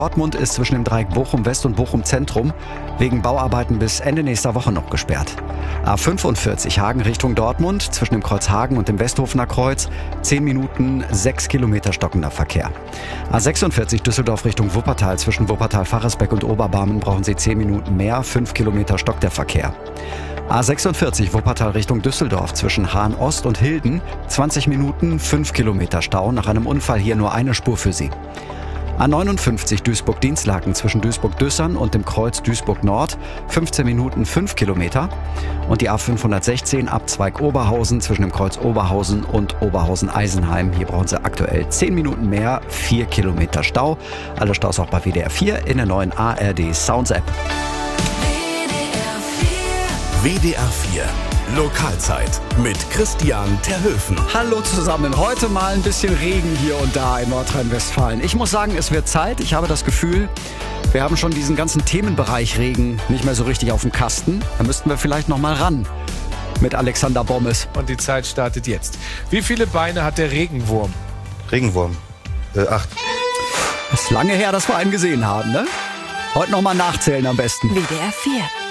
Dortmund ist zwischen dem Dreieck Bochum West und Bochum Zentrum wegen Bauarbeiten bis Ende nächster Woche noch gesperrt. A45 Hagen Richtung Dortmund zwischen dem Kreuz Hagen und dem Westhofener Kreuz 10 Minuten, 6 Kilometer stockender Verkehr. A46 Düsseldorf Richtung Wuppertal zwischen Wuppertal-Faresbeck und Oberbarmen brauchen Sie 10 Minuten mehr, 5 Kilometer stockt der Verkehr. A46 Wuppertal Richtung Düsseldorf zwischen Hahn Ost und Hilden 20 Minuten, 5 Kilometer Stau, nach einem Unfall hier nur eine Spur für Sie. A59 Duisburg-Dinslaken zwischen Duisburg-Düssern und dem Kreuz Duisburg-Nord 15 Minuten, 5 Kilometer. Und die A516 Abzweig Oberhausen zwischen dem Kreuz Oberhausen und Oberhausen-Eisenheim. Hier brauchen Sie aktuell 10 Minuten mehr, 4 Kilometer Stau. Alle Staus auch bei WDR 4 in der neuen ARD Sounds App. WDR 4 Lokalzeit mit Christian Terhöfen. Hallo zusammen. Heute mal ein bisschen Regen hier und da in Nordrhein-Westfalen. Ich muss sagen, es wird Zeit. Ich habe das Gefühl, wir haben schon diesen ganzen Themenbereich Regen nicht mehr so richtig auf dem Kasten. Da müssten wir vielleicht noch mal ran mit Alexander Bommes. Und die Zeit startet jetzt. Wie viele Beine hat der Regenwurm? Regenwurm. 8. Das ist lange her, dass wir einen gesehen haben, ne? Heute noch mal nachzählen am besten. WDR 4